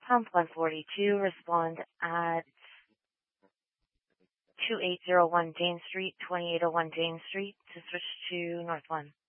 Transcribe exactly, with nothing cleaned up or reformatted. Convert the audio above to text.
Pump one forty-two, respond at two eight zero one Jane Street, twenty-eight oh one Jane Street to switch to North one.